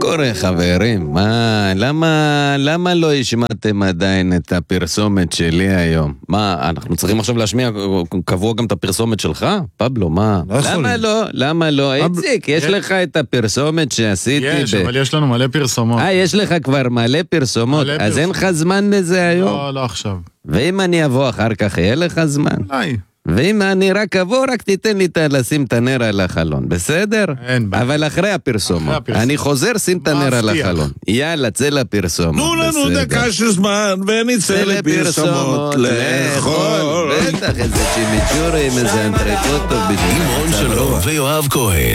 קורה חברים? למה לא השמעתם עדיין את הפרסומת שלי היום? מה, אנחנו צריכים עכשיו להשמיע קבוע גם את הפרסומת שלך? פבלו, מה? למה לא? איציק, יש לך את הפרסומת שעשיתי יש, אבל יש לנו מלא פרסומות. יש לך כבר מלא פרסומות, אז אין לך זמן לזה היום? לא עכשיו. ואם אני אבוא אחר כך, יהיה לך זמן? אולי. ואם אני רק אבוא, רק תיתן לי לשים את הנר על החלון, בסדר? אין בעיה. אבל אחרי הפרסומות. אני חוזר, שים את הנר על החלון. יאללה, צא לפרסומות. תנו לנו דקה של זמן ונצא לפרסומות לאכול. בטח, איזה צ'ימיצ'ורי עם איזה אנטריקוטו בדיוק. עם רון שלום ויואב כהן.